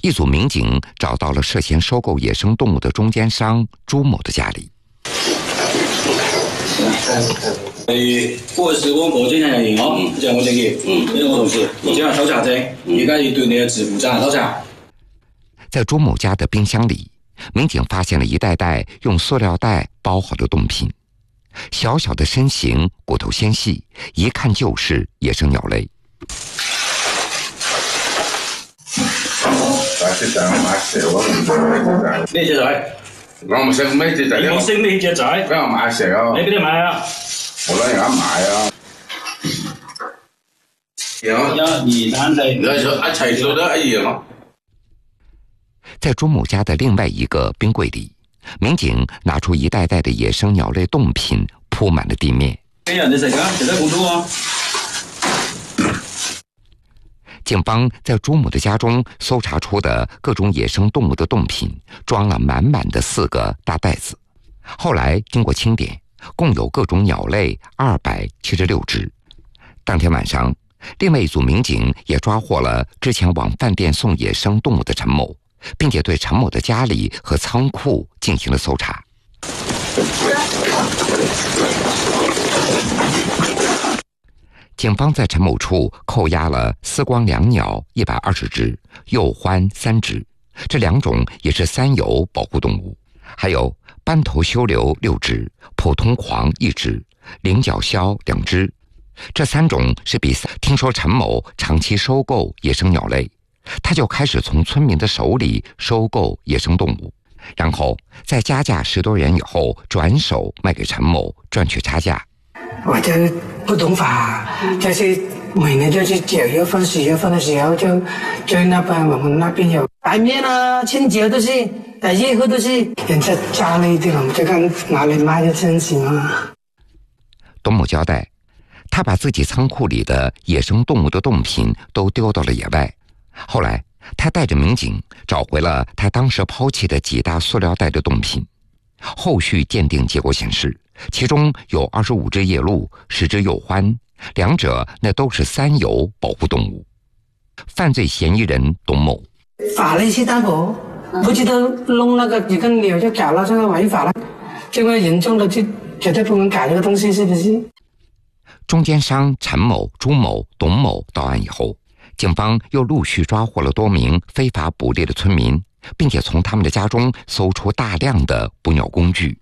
一组民警找到了涉嫌收购野生动物的中间商朱某的家里。 我是我们保证人员哦，这是我證件，呢個我同事，而家係搜查證，而家要對你嘅支付責任搜查。 在朱某家的冰箱里，民警發現了一袋袋用塑料袋包好的凍品，小小的身形，骨頭纖細，一看就是野生鳥類。 咩隻仔？ 我唔識咩隻仔。 你冇識咩隻仔？ 俾我買食啊！ 你俾你買啊！ 我攞人家買啊！ 1、2、3、4， 你一齊做得一樣咯。 在朱某家的另外一个冰柜里，民警拿出一袋袋的野生鸟类冻品，铺满了地面。 俾人哋食㗎，食得好多啊！ 警方在朱某的家中搜查出的各种野生动物的冻品，装了满满的4个大袋子。后来经过清点，共有各种鸟类276只。当天晚上，另外一组民警也抓获了之前往饭店送野生动物的陈某，并且对陈某的家里和仓库进行了搜查。警方在陈某处扣押了丝光椋鸟120只、鼬獾3只，这2种也是三有保护动物，还有斑头修瘤6只、普通狂1只、菱角枭2只。这3种是比赛。听说陈某长期收购野生鸟类，他就开始从村民的手里收购野生动物，然后在加价10多元以后转手卖给陈某，赚取差价。 我就不懂法，就是每年就是9月份、10月份的时候就那边我们那边有白面啊、青椒都是，叶子都是人家家里的，我们就看拿来卖就真行啊。 董某交代，他把自己仓库里的野生动物的冻品都丢到了野外。后来，他带着民警找回了他当时抛弃的几大塑料袋的冻品。后续鉴定结果显示，其中有25只野鹿、10只鼬獾，2者那都是三有保护动物。犯罪嫌疑人董某， 法律是担保，不知道弄那个几个鸟就搞了，这个违法了，这个严重的就绝对不能搞这个东西，是不是？ 中间商陈某、朱某、董某到案以后，警方又陆续抓获了多名非法捕猎的村民，并且从他们的家中搜出大量的捕鸟工具。